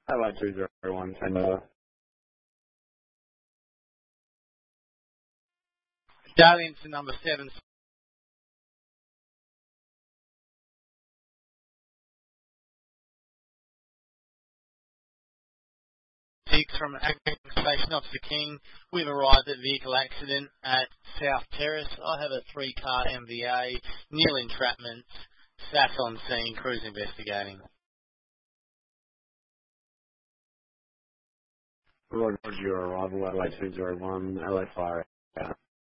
LA 201, send over. Darlene to number 7. From Acting Station Officer King, we've arrived at vehicle accident at South Terrace. I have a 3-car MVA, nil entrapments, sat on scene, crews investigating. Roger, your arrival, LA 201, LA fire out.